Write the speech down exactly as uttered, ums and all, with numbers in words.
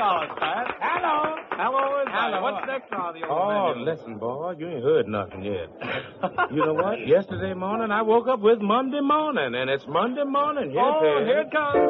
dollars, Pat. Hello. Hello, is Hello. What's next on the old Oh, menu? listen, boy, you ain't heard nothing yet. You know what? Yesterday morning, I woke up with Monday morning, and it's Monday morning. Yes, Oh, it is. here it comes.